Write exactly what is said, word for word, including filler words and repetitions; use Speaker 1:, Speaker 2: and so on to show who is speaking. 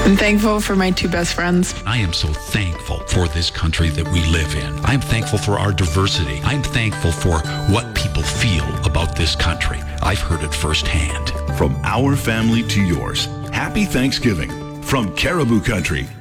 Speaker 1: I'm thankful for my two best friends.
Speaker 2: I am so thankful for this country that we live in. I'm thankful for our diversity. I'm thankful for what people feel about this country. I've heard it firsthand.
Speaker 3: From our family to yours, happy Thanksgiving from Caribou Country.